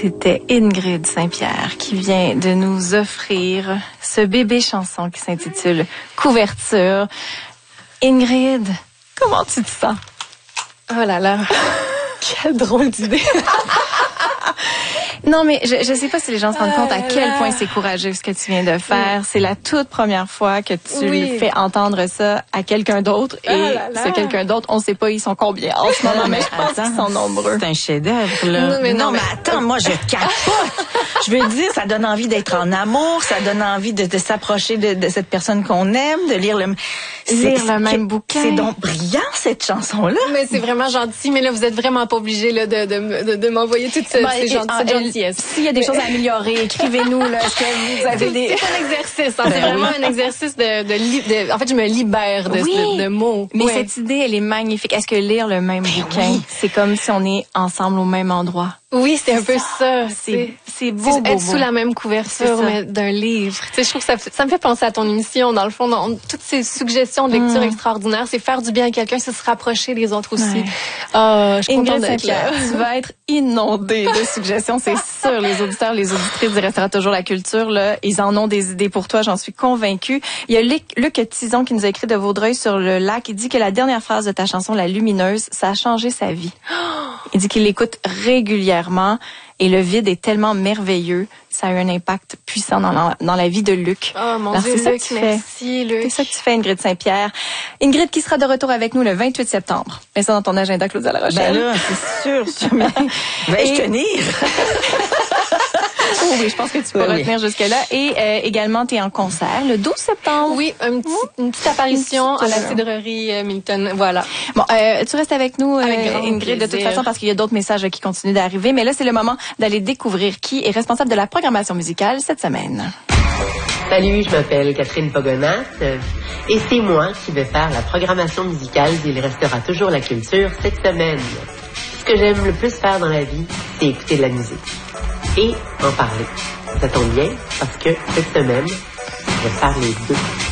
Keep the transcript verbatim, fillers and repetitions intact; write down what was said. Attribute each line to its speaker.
Speaker 1: C'était Ingrid Saint-Pierre qui vient de nous offrir ce bébé chanson qui s'intitule Couverture. Ingrid, comment tu te sens?
Speaker 2: Oh là là, quelle drôle d'idée.
Speaker 1: Non, mais je ne sais pas si les gens se rendent compte à quel point c'est courageux ce que tu viens de faire. Oui. C'est la toute première fois que tu oui. fais entendre ça à quelqu'un d'autre. Et ah ce quelqu'un d'autre, on ne sait pas ils sont combien en ce moment, mais je pense qu'ils sont nombreux.
Speaker 3: C'est un chef-d'œuvre, là.
Speaker 2: Non, mais,
Speaker 3: non,
Speaker 2: non,
Speaker 3: mais attends, moi, je capote. Je veux dire, ça donne envie d'être en amour, ça donne envie de, de s'approcher de, de cette personne qu'on aime, de lire le,
Speaker 1: lire le même bouquin.
Speaker 3: C'est donc brillant, cette chanson-là.
Speaker 2: Mais c'est vraiment gentil. Mais là, vous êtes vraiment pas obligés là, de, de, de, de m'envoyer toutes ces, ben, ces gentilles.
Speaker 1: S'il y a des choses à améliorer, écrivez-nous là. Est-ce que vous avez des...
Speaker 2: C'est un exercice. Hein, c'est vraiment un exercice de, de, de, de... En fait, je me libère de,
Speaker 1: oui,
Speaker 2: de, de mots.
Speaker 1: Mais
Speaker 2: ouais.
Speaker 1: cette idée, elle est magnifique. Est-ce que lire le même bouquin, oui. c'est comme si on est ensemble au même endroit?
Speaker 2: Oui, c'est un peu ça.
Speaker 1: C'est c'est beau, beau,
Speaker 2: être
Speaker 1: beau.
Speaker 2: sous la même couverture d'un livre. Tu sais, je trouve que ça, ça me fait penser à ton émission. Dans le fond, dans, toutes ces suggestions de lecture mm. extraordinaires, c'est faire du bien à quelqu'un, c'est se rapprocher des autres aussi.
Speaker 1: Ouais.
Speaker 2: Oh, je suis
Speaker 1: Ingrid
Speaker 2: contente d'être là.
Speaker 1: Tu vas être inondée de suggestions, c'est sûr. Les auditeurs, les auditrices du Restera toujours la culture, là, ils en ont des idées pour toi, j'en suis convaincue. Il y a Luc, Luc Tison qui nous a écrit de Vaudreuil sur le lac. Il dit que la dernière phrase de ta chanson, La Lumineuse, ça a changé sa vie. Il dit qu'il l'écoute régulièrement. Et le vide est tellement merveilleux, ça a eu un impact puissant dans la, dans la vie de Luc.
Speaker 2: Oh mon
Speaker 1: Alors,
Speaker 2: Dieu,
Speaker 1: c'est
Speaker 2: Luc,
Speaker 1: ça que tu
Speaker 2: merci
Speaker 1: fais.
Speaker 2: Luc.
Speaker 1: C'est ça que tu fais, Ingrid Saint-Pierre. Ingrid qui sera de retour avec nous le vingt-huit septembre. Mets ça dans ton agenda, Claudia La Rochelle.
Speaker 3: Ben là, c'est sûr, sûr. Vais-je tenir?
Speaker 1: Oh oui, je pense que tu pourras oui, tenir oui. jusque-là. Et euh, également, tu es en concert le douze septembre.
Speaker 2: Oui, une petite, une petite apparition une petite, à la cidrerie euh, Milton. Voilà.
Speaker 1: Bon, euh, tu restes avec nous,
Speaker 2: avec
Speaker 1: euh, Ingrid, de toute façon, parce qu'il y a d'autres messages qui continuent d'arriver. Mais là, c'est le moment d'aller découvrir qui est responsable de la programmation musicale cette semaine.
Speaker 4: Salut, je m'appelle Catherine Pogonat euh, et c'est moi qui vais faire la programmation musicale d'Il Restera toujours la culture cette semaine. Ce que j'aime le plus faire dans la vie, c'est écouter de la musique. Et en parler. Ça tombe bien parce que cette semaine, je vais faire les deux.